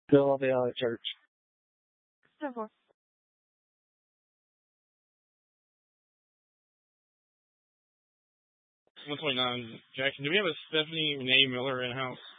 Philadelphia Church. 129. Jackson, do we have a Stephanie Renee Miller in house?